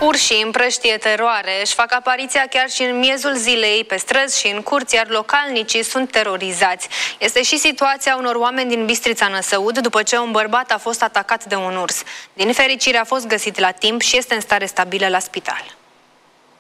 Urșii împrăștie teroare, își fac apariția chiar și în miezul zilei, pe străzi și în curți, iar localnicii sunt terorizați. Este și situația unor oameni din Bistrița Năsăud, după ce un bărbat a fost atacat de un urs. Din fericire a fost găsit la timp și este în stare stabilă la spital.